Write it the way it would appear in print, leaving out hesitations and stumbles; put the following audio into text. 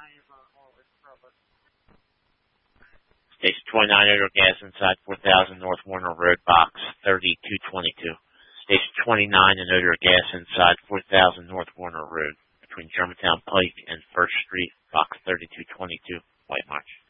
Station 29, odor gas inside 4000 North Warner Road, box 3222. Station 29, an odor gas inside 4000 North Warner Road, between Germantown Pike and 1st Street, box 3222, White Marsh.